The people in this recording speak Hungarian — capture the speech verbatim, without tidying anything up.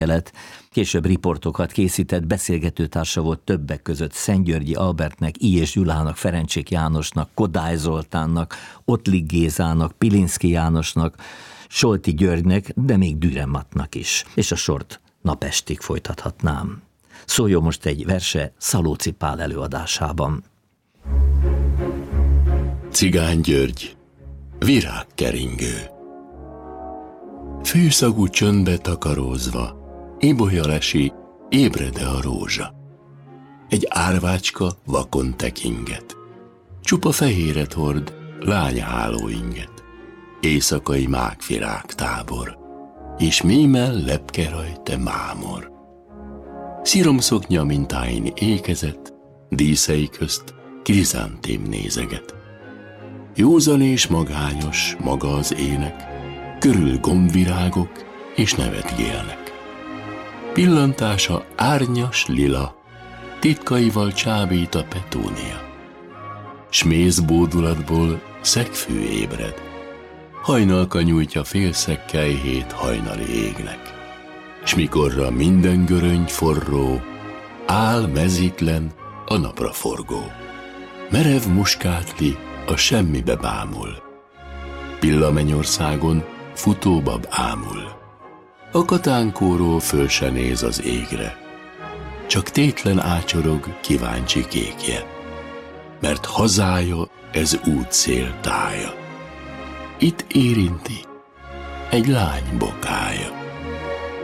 jelet. Később riportokat készített, beszélgetőtársa volt többek között Szentgyörgyi Albertnek, I. és Gyulának, Ferencsék Jánosnak, Kodály Zoltánnak, Ottlik Gézának, Pilinszky Jánosnak, Solti Györgynek, de még Dürrenmattnak is. És a sort napestig folytathatnám. Szóljon most egy verse Szalóci Pál előadásában. Cigány György, virágkeringő. Fűszagú csöndbe takarózva, ibolya lesi, ébrede a rózsa. Egy árvácska vakon tekinget, csupa fehéret hord, lányháló inget. Éjszakai mágvirág tábor, és mémel lepke rajta mámor. Sziromszoknya mintáin ékezett, díszei közt krizantém nézeget. Józan és magányos maga az ének, körül gombvirágok és nevetgélnek. Pillantása árnyas lila, titkaival csábít a petúnia. S méz bódulatból szegfű ébred, hajnalka nyújtja félszekkelyhét hajnali égnek. S mikorra minden göröngy forró, áll mezítlen a napra forgó. Merev muskátli a semmibe bámul, Pillamennyországon futóbab ámul. A katánkóról föl se néz az égre, csak tétlen ácsorog kíváncsi kékje, mert hazája ez útszél tája. Itt érinti egy lány bokája.